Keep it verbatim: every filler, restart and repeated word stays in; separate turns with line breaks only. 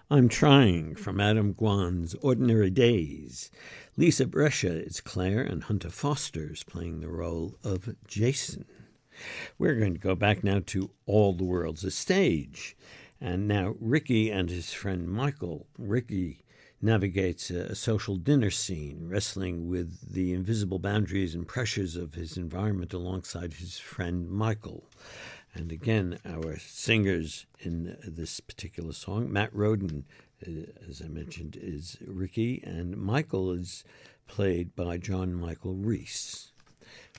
I'm Trying from Adam Guan's Ordinary Days. Lisa Brescia is Claire, and Hunter Foster is playing the role of Jason. We're going to go back now to All the World's a Stage. And now Ricky and his friend Michael. Ricky navigates a, a social dinner scene, wrestling with the invisible boundaries and pressures of his environment alongside his friend Michael. And again, our singers in this particular song, Matt Roden, uh, as I mentioned, is Ricky, and Michael is played by John Michael Reese.